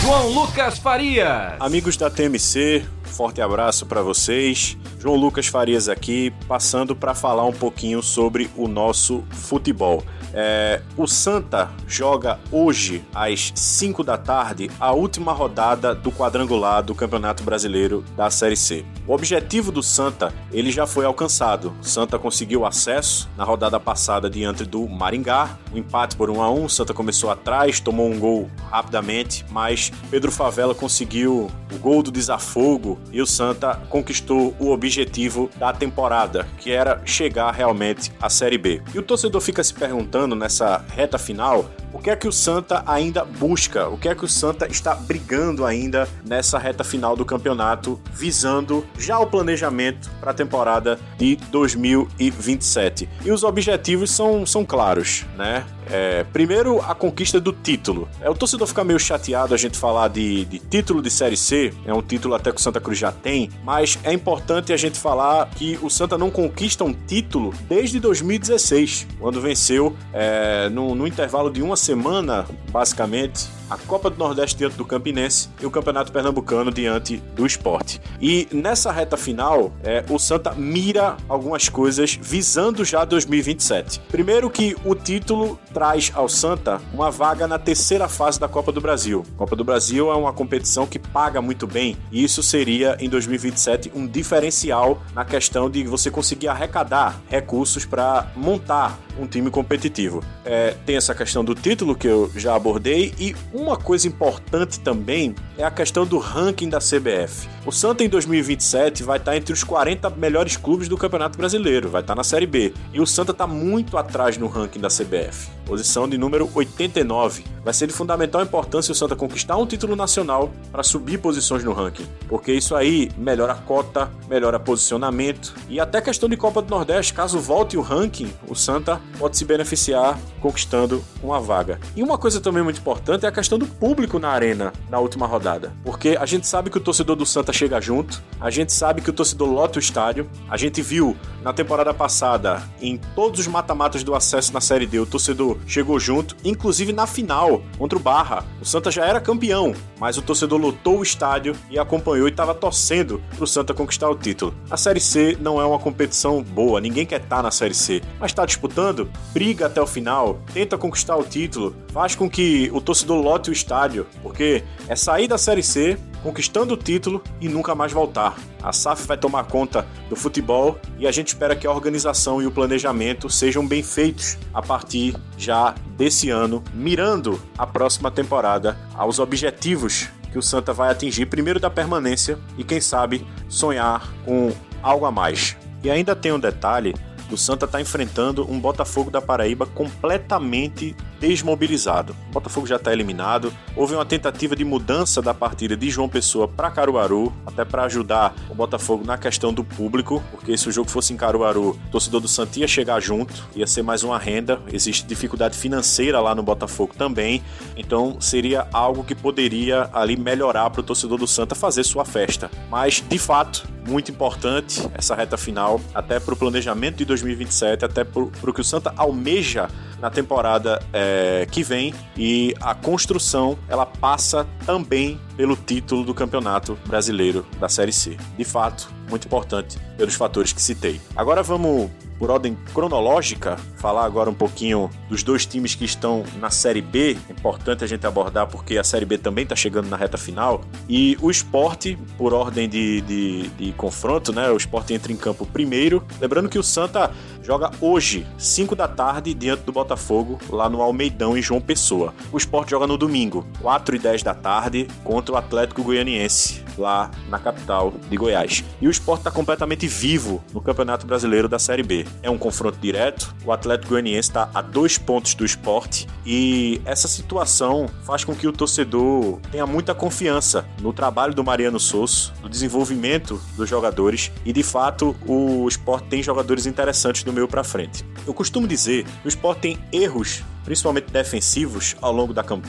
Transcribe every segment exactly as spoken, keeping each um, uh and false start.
João Lucas Farias. Amigos da T M C, forte abraço para vocês. João Lucas Farias aqui, passando para falar um pouquinho sobre o nosso futebol. É, o Santa joga hoje às cinco da tarde a última rodada do quadrangular do Campeonato Brasileiro da Série C. O objetivo do Santa ele já foi alcançado. O Santa conseguiu acesso na rodada passada diante do Maringá, um empate por um a um. O Santa começou atrás, tomou um gol rapidamente, mas Pedro Favela conseguiu o gol do desafogo e o Santa conquistou o objetivo da temporada, que era chegar realmente à Série B. E o torcedor fica se perguntando nessa reta final, o que é que o Santa ainda busca? O que é que o Santa está brigando ainda nessa reta final do campeonato, visando já o planejamento para a temporada de dois mil e vinte e sete? E os objetivos são, são claros, né? É, primeiro, a conquista do título. É, o torcedor fica meio chateado a gente falar de, de título de Série C, é um título até que o Santa Cruz já tem, mas é importante a gente falar que o Santa não conquista um título desde dois mil e dezesseis, quando venceu é, no, no intervalo de uma semana, basicamente, a Copa do Nordeste diante do Campinense e o Campeonato Pernambucano diante do Sport. E nessa reta final, é, o Santa mira algumas coisas visando já dois mil e vinte e sete. Primeiro que o título traz ao Santa uma vaga na terceira fase da Copa do Brasil. A Copa do Brasil é uma competição que paga muito bem e isso seria em dois mil e vinte e sete um diferencial na questão de você conseguir arrecadar recursos para montar um time competitivo. É, tem essa questão do título que eu já abordei e uma coisa importante também é a questão do ranking da C B F. O Santa em dois mil e vinte e sete vai estar entre os quarenta melhores clubes do Campeonato Brasileiro, vai estar na Série B. E o Santa está muito atrás no ranking da C B F, posição de número oitenta e nove. Vai ser de fundamental importância o Santa conquistar um título nacional para subir posições no ranking, porque isso aí melhora a cota, melhora posicionamento e até questão de Copa do Nordeste, caso volte o ranking, o Santa pode se beneficiar conquistando uma vaga. E uma coisa também muito importante é a questão do público na arena na última rodada, porque a gente sabe que o torcedor do Santa chega junto, a gente sabe que o torcedor lota o estádio, a gente viu na temporada passada, em todos os mata-matas do acesso na Série D, o torcedor chegou junto, inclusive na final, contra o Barra. O Santa já era campeão, mas o torcedor lotou o estádio e acompanhou e estava torcendo para o Santa conquistar o título. A Série C não é uma competição boa, ninguém quer estar na Série C, mas está disputando, briga até o final, tenta conquistar o título, faz com que o torcedor lote o estádio, porque é sair da Série C, conquistando o título e nunca mais voltar. A S A F vai tomar conta do futebol e a gente espera que a organização e o planejamento sejam bem feitos a partir já desse ano, mirando a próxima temporada aos objetivos que o Santa vai atingir, primeiro da permanência e quem sabe sonhar com algo a mais. E ainda tem um detalhe, o Santa está enfrentando um Botafogo da Paraíba completamente desmobilizado. O Botafogo já está eliminado. Houve uma tentativa de mudança da partida de João Pessoa para Caruaru, até para ajudar o Botafogo na questão do público, porque se o jogo fosse em Caruaru, o torcedor do Santa ia chegar junto, ia ser mais uma renda. Existe dificuldade financeira lá no Botafogo também, então seria algo que poderia ali melhorar para o torcedor do Santa fazer sua festa. Mas, de fato, muito importante essa reta final, até para o planejamento de dois mil e vinte e sete, até para o que o Santa almeja na temporada é, que vem, e a construção ela passa também pelo título do Campeonato Brasileiro da Série C. De fato, muito importante pelos fatores que citei. Agora vamos, por ordem cronológica, falar agora um pouquinho dos dois times que estão na Série B. É importante a gente abordar porque a Série B também está chegando na reta final. E o Sport, por ordem de, de, de confronto, né? O Sport entra em campo primeiro. Lembrando que o Santa joga hoje, cinco da tarde, diante do Botafogo, lá no Almeidão, em João Pessoa. O Sport joga no domingo, quatro e dez da tarde, contra o Atlético Goianiense, lá na capital de Goiás. E o Sport está completamente vivo no Campeonato Brasileiro da Série B. É um confronto direto, o Atlético Goianiense está a dois pontos do Sport e essa situação faz com que o torcedor tenha muita confiança no trabalho do Mariano Sosso, no desenvolvimento dos jogadores e, de fato, o Sport tem jogadores interessantes do meio para frente. Eu costumo dizer que o Sport tem erros, principalmente defensivos, ao longo da campanha,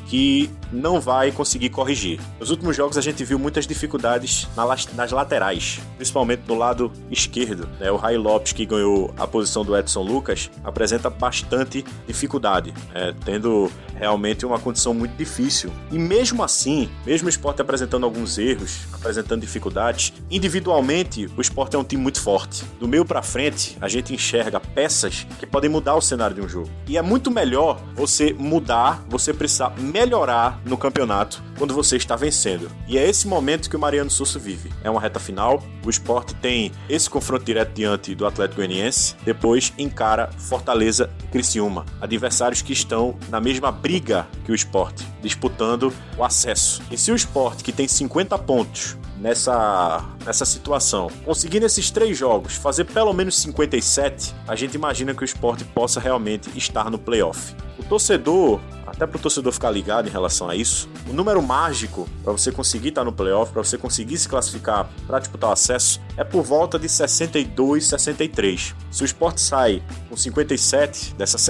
que não vai conseguir corrigir. Nos últimos jogos a gente viu muitas dificuldades nas laterais, principalmente do lado esquerdo. Né? O Ray Lopes, que ganhou a posição do Edson Lucas, apresenta bastante dificuldade, né? Tendo realmente uma condição muito difícil. E mesmo assim, mesmo o Sport apresentando alguns erros, apresentando dificuldades, individualmente o Sport é um time muito forte. Do meio pra frente, a gente enxerga peças que podem mudar o cenário de um jogo. E é muito melhor você mudar, você precisar melhorar no campeonato quando você está vencendo. E é esse momento que o Mariano Souza vive. É uma reta final, o Sport tem esse confronto direto diante do Atlético Goianiense, depois encara Fortaleza e Criciúma, adversários que estão na mesma briga que o Sport, disputando o acesso. E se o Sport, que tem cinquenta pontos nessa, nessa situação, conseguir nesses três jogos fazer pelo menos cinquenta e sete, a gente imagina que o Sport possa realmente estar no playoff. O torcedor, até para o torcedor ficar ligado em relação a isso, o número mágico para você conseguir estar no playoff, para você conseguir se classificar para disputar o acesso, é por volta de sessenta e dois, sessenta e três. Se o Sport sai com cinquenta e sete dessa